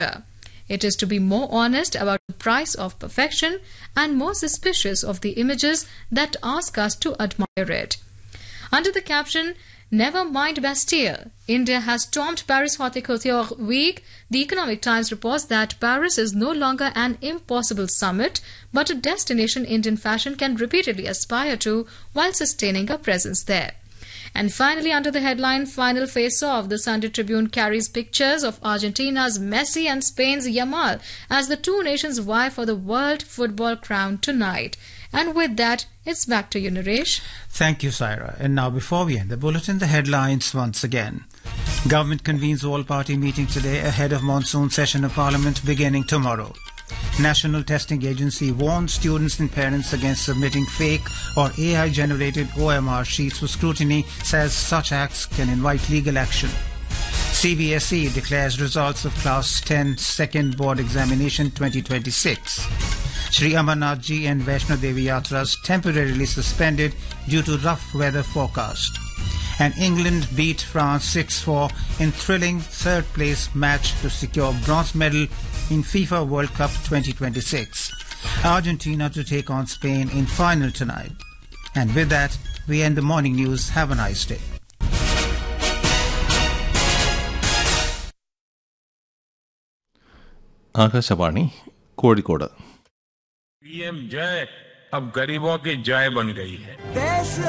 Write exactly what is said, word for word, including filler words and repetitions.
It is to be more honest about the price of perfection and more suspicious of the images that ask us to admire it. Under the caption, Never mind Bastille, India has stormed Paris Haute Couture Week. The Economic Times reports that Paris is no longer an impossible summit, but a destination Indian fashion can repeatedly aspire to while sustaining a presence there. And finally, under the headline Final Face-Off, the Sunday Tribune carries pictures of Argentina's Messi and Spain's Yamal as the two nations vie for the World Football crown tonight. And with that, it's back to you, Naresh. Thank you, Saira. And now, before we end the bulletin, the headlines once again. Government convenes all-party meeting today ahead of monsoon session of Parliament beginning tomorrow. National Testing Agency warns students and parents against submitting fake or A I-generated O M R sheets for scrutiny, says such acts can invite legal action. C B S E declares results of Class ten Second Board Examination twenty twenty-six. Sri Amarnath Ji and Vaishno Devi Yatras temporarily suspended due to rough weather forecast. And England beat France six four in thrilling third-place match to secure bronze medal in FIFA World Cup twenty twenty-six. Argentina to take on Spain in final tonight. And with that, we end the morning news. Have a nice day. Akashvani Kozhikode. PM जय अब गरीबों की जय बन गई है.